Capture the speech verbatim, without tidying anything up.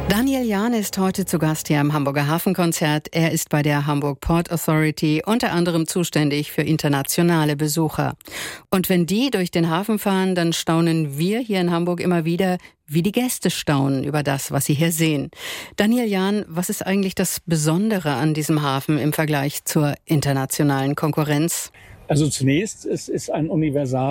Daniel Jahn ist heute zu Gast hier im Hamburger Hafenkonzert. Er ist bei der Hamburg Port Authority unter anderem zuständig für internationale Besucher. Und wenn die durch den Hafen fahren, dann staunen wir hier in Hamburg immer wieder, wie die Gäste staunen über das, was sie hier sehen. Daniel Jahn, was ist eigentlich das Besondere an diesem Hafen im Vergleich zur internationalen Konkurrenz? Also zunächst, es ist ein universal